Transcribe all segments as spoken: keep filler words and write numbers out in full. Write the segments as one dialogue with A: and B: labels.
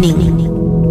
A: Pening.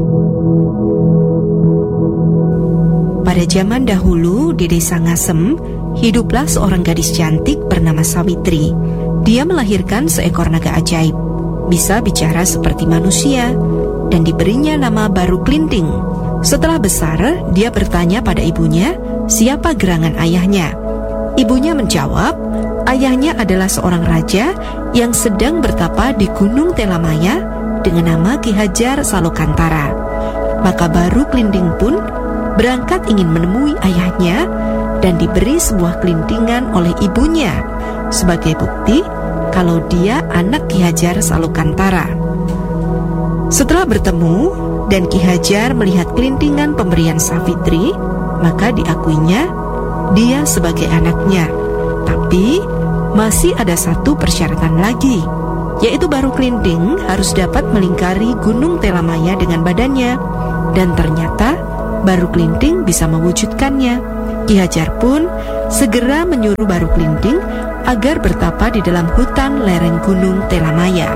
A: Pada zaman dahulu di desa Ngasem, hiduplah seorang gadis cantik bernama Sawitri. Dia melahirkan seekor naga ajaib, bisa bicara seperti manusia, dan diberinya nama Baru Klinting. Setelah besar, dia bertanya pada ibunya, siapa gerangan ayahnya. Ibunya menjawab, ayahnya adalah seorang raja yang sedang bertapa di Gunung Telamaya dengan nama Ki Hajar Salokantara. Maka Baru Klinting pun berangkat ingin menemui ayahnya dan diberi sebuah kelintingan oleh ibunya sebagai bukti kalau dia anak Ki Hajar Salokantara. Setelah bertemu dan Ki Hajar melihat kelintingan pemberian Sawitri, maka diakuinya dia sebagai anaknya. Tapi masih ada satu persyaratan lagi, yaitu Baru Klinting harus dapat melingkari Gunung Telamaya dengan badannya. Dan ternyata Baru Klinting bisa mewujudkannya. Ki Hajar pun segera menyuruh Baru Klinting agar bertapa di dalam hutan lereng Gunung Telamaya.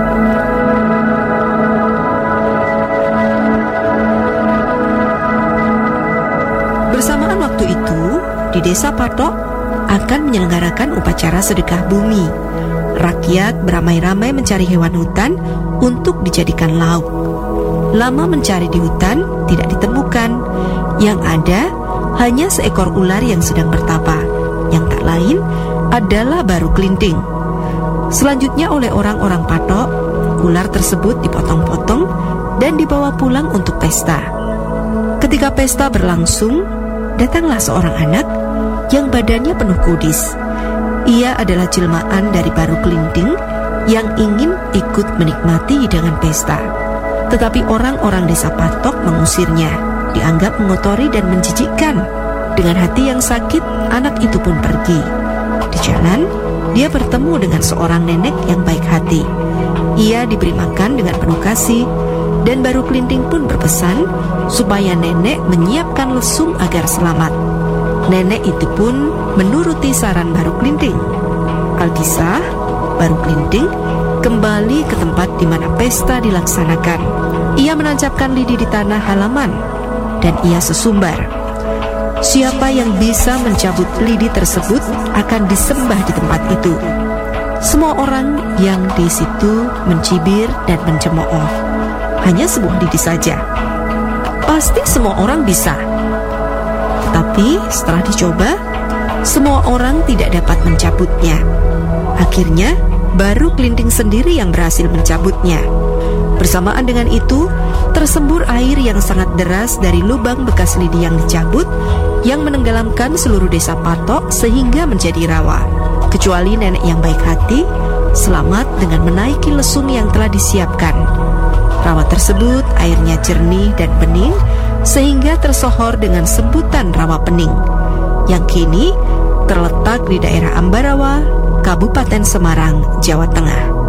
A: Bersamaan waktu itu, di desa Patok akan menyelenggarakan upacara sedekah bumi. Rakyat beramai-ramai mencari hewan hutan untuk dijadikan lauk. Lama mencari di hutan, tidak ditemukan. Yang ada hanya seekor ular yang sedang bertapa, yang tak lain adalah Baru Klinting. Selanjutnya oleh orang-orang Patok, ular tersebut dipotong-potong dan dibawa pulang untuk pesta. Ketika pesta berlangsung, datanglah seorang anak yang badannya penuh kudis. Ia adalah jelmaan dari Baru Klinting yang ingin ikut menikmati hidangan pesta. Tetapi orang-orang desa Patok mengusirnya, dianggap mengotori dan menjijikkan. Dengan hati yang sakit, anak itu pun pergi. Di jalan, dia bertemu dengan seorang nenek yang baik hati. Ia diberi makan dengan penuh kasih, dan Baru Klinting pun berpesan supaya nenek menyiapkan lesung agar selamat. Nenek itu pun menuruti saran Baru Klinting. Alkisah, Baru Klinting kembali ke tempat di mana pesta dilaksanakan. Ia menancapkan lidi di tanah halaman dan ia sesumbar. Siapa yang bisa mencabut lidi tersebut akan disembah di tempat itu. Semua orang yang di situ mencibir dan mencemooh. Hanya sebuah lidi saja. Pasti semua orang bisa. Tapi setelah dicoba, semua orang tidak dapat mencabutnya. Akhirnya Baru Klinting sendiri yang berhasil mencabutnya. Bersamaan dengan itu, tersembur air yang sangat deras dari lubang bekas lidi yang dicabut, yang menenggelamkan seluruh desa Patok sehingga menjadi rawa. Kecuali nenek yang baik hati, selamat dengan menaiki lesung yang telah disiapkan. Rawa tersebut airnya jernih dan bening, sehingga tersohor dengan sebutan Rawa Pening, yang kini terletak di daerah Ambarawa, Kabupaten Semarang, Jawa Tengah.